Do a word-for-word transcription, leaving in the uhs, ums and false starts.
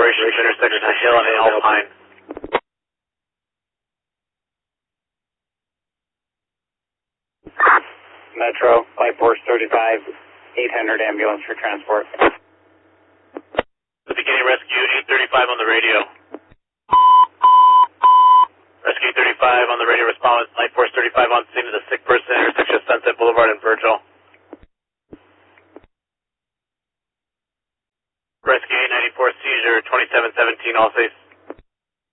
operations intersection of Hill and Alpine. Metro, Flight Force thirty-five, eight hundred ambulance for transport. Beginning rescue, eight thirty-five on the radio. Rescue thirty-five on the radio, respond with Flight Force thirty-five on scene of the sick person intersection of Sunset Boulevard and Virgil. Rescue eight ninety-four, seizure twenty-seven seventeen, all safe.